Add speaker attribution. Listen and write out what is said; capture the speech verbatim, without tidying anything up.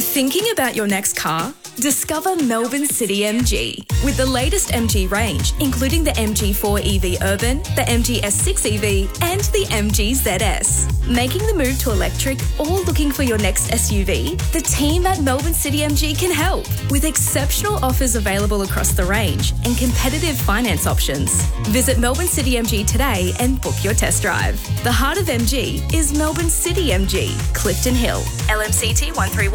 Speaker 1: Thinking about your next car? Discover Melbourne City M G. With the latest M G range, including the M G four E V Urban, the M G S six E V and the M G Z S. Making the move to electric or looking for your next S U V? The team at Melbourne City M G can help with exceptional offers available across the range and competitive finance options. Visit Melbourne City M G today and book your test drive. The heart of M G is Melbourne City M G, Clifton Hill, L M C T one three one.